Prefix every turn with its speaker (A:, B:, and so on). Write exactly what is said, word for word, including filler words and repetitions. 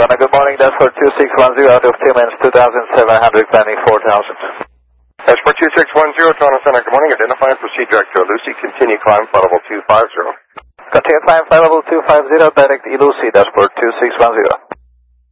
A: Cessna, good morning, dashboard two six one zero out of two minutes, two thousand seven hundred, planning four thousand.
B: Dashboard two six one zero, Toronto Center, good morning, identify and proceed direct to Lucy, continue climb, flight level two five zero.
A: Continue climb, flight level two five zero, direct Lucy, dashboard two six one zero.